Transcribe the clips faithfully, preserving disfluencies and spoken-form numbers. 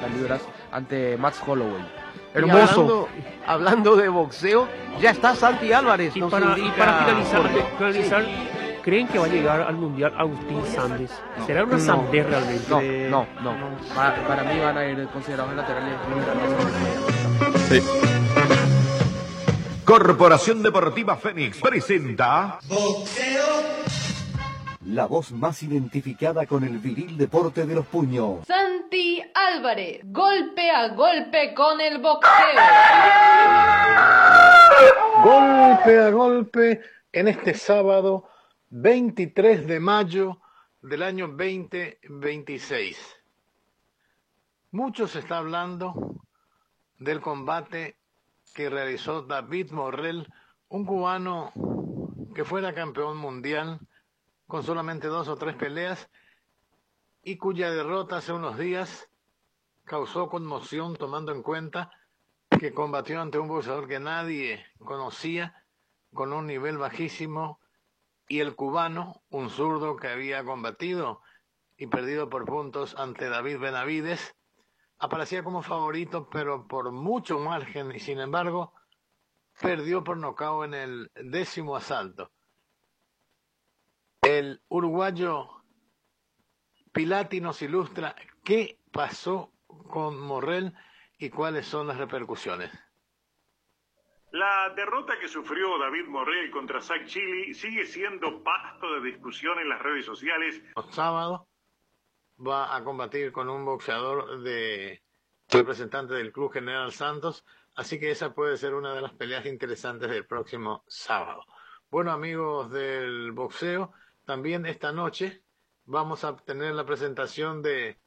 cincuenta libras ante Max Holloway. Y Hermoso. Hablando, hablando de boxeo, ya está Santi Álvarez. Y nos para, y indica para finalizar, Jorge. finalizar ¿creen que va a llegar al Mundial Agustín Sandes? ¿Será una No. sandez realmente? No, de- no, no. Para, para mí van a ir considerados laterales. Sí. Corporación Deportiva Fénix presenta La voz más identificada con el viril deporte de los puños. Santi Álvarez, golpe a golpe con el boxeo. Golpe a golpe en este sábado veintitrés de mayo del año veinte veintiséis. Mucho se está hablando del combate que realizó David Morrell, un cubano que fuera campeón mundial con solamente dos o tres peleas y cuya derrota hace unos días causó conmoción, tomando en cuenta que combatió ante un boxeador que nadie conocía, con un nivel bajísimo, y el cubano, un zurdo que había combatido y perdido por puntos ante David Benavides, aparecía como favorito, pero por mucho margen, y sin embargo perdió por nocaut en el décimo asalto. El uruguayo Pilati nos ilustra qué pasó con Morrell y cuáles son las repercusiones. La derrota que sufrió David Morrell contra Zach Chili sigue siendo pasto de discusión en las redes sociales. El sábado va a combatir con un boxeador de representante del Club General Santos, así que esa puede ser una de las peleas interesantes del próximo sábado. Bueno, amigos del boxeo, también esta noche vamos a tener la presentación de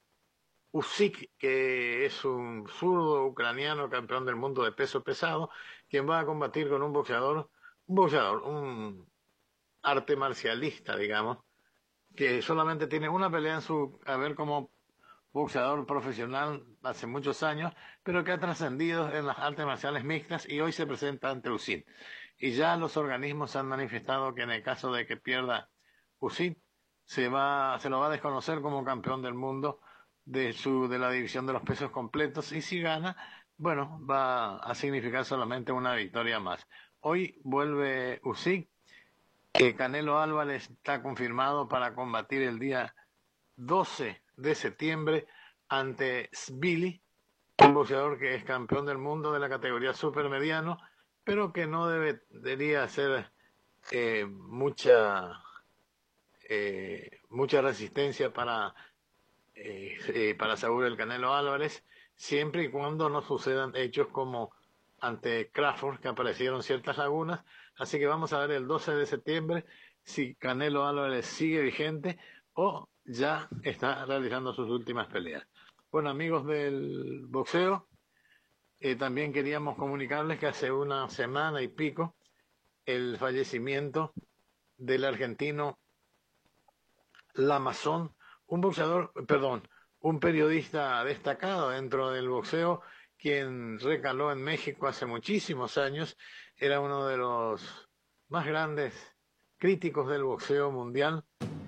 Usyk, que es un zurdo ucraniano campeón del mundo de peso pesado, quien va a combatir con un boxeador, un boxeador, un arte marcialista, digamos, que solamente tiene una pelea en su haber como boxeador profesional hace muchos años, pero que ha trascendido en las artes marciales mixtas y hoy se presenta ante Usyk. Y ya los organismos han manifestado que en el caso de que pierda Usyk, se va, se lo va a desconocer como campeón del mundo de su de la división de los pesos completos, y si gana, bueno, va a significar solamente una victoria más. Hoy vuelve Usyk, que Canelo Álvarez está confirmado para combatir el día doce de septiembre ante Svili, un boxeador que es campeón del mundo de la categoría supermediano, pero que no debe, debería hacer eh, mucha eh, mucha resistencia para Eh, eh, para Saúl el Canelo Álvarez, siempre y cuando no sucedan hechos como ante Crawford, que aparecieron ciertas lagunas. Así que vamos a ver el doce de septiembre si Canelo Álvarez sigue vigente o ya está realizando sus últimas peleas. Bueno, amigos del boxeo, eh, también queríamos comunicarles que hace una semana y pico el fallecimiento del argentino Lamazón, un boxeador, perdón, un periodista destacado dentro del boxeo, quien recaló en México hace muchísimos años, era uno de los más grandes críticos del boxeo mundial.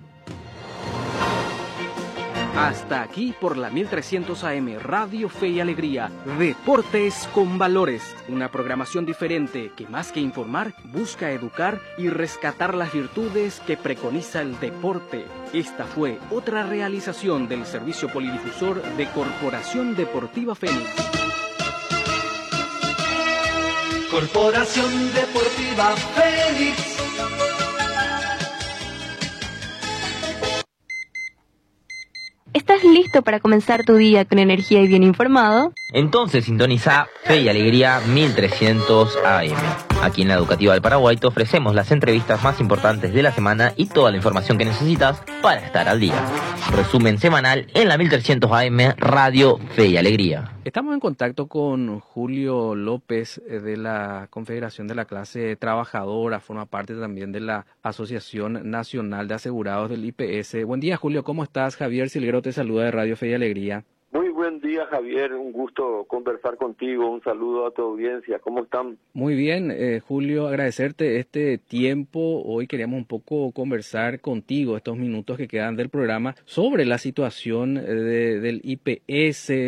Hasta aquí por la mil trescientos A M Radio Fe y Alegría, Deportes con Valores, una programación diferente que más que informar, busca educar y rescatar las virtudes que preconiza el deporte. Esta fue otra realización del servicio polidifusor de Corporación Deportiva Fénix. Corporación Deportiva Fénix. ¿Estás listo para comenzar tu día con energía y bien informado? Entonces sintoniza Fe y Alegría mil trescientos A M. Aquí en la Educativa del Paraguay te ofrecemos las entrevistas más importantes de la semana y toda la información que necesitas para estar al día. Resumen semanal en la mil trescientos A M Radio Fe y Alegría. Estamos en contacto con Julio López de la Confederación de la Clase Trabajadora, forma parte también de la Asociación Nacional de Asegurados del I P S. Buen día, Julio, ¿cómo estás? Javier Silguero te saluda de Radio Fe y Alegría. Muy buen día, Javier, un gusto conversar contigo, un saludo a tu audiencia, ¿cómo están? Muy bien, eh, Julio, agradecerte este tiempo. Hoy queríamos un poco conversar contigo estos minutos que quedan del programa sobre la situación de, del I P S,